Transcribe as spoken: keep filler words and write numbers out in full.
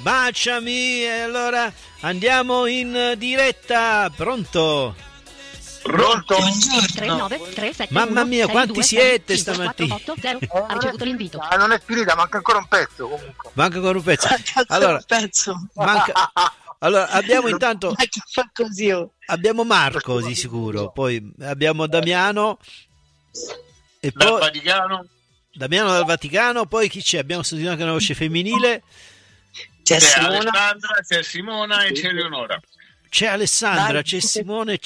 baciami. E allora andiamo in diretta. Pronto? Pronto? tre nove tre sette Mamma mia, quanti siete stamattina? Ha ricevuto l'invito. Ah, non è finita, manca ancora un pezzo comunque. Manca ancora un pezzo. Allora, un pezzo. manca... allora abbiamo intanto Ma che fa così? Oh. abbiamo Marco di sicuro, poi abbiamo Damiano e Dal poi Vaticano Damiano dal Vaticano, poi chi c'è? Abbiamo sentito anche una voce femminile. C'è c'è Simona. Alessandra, c'è Simona e c'è Leonora. C'è Alessandra, Dai. c'è Simone,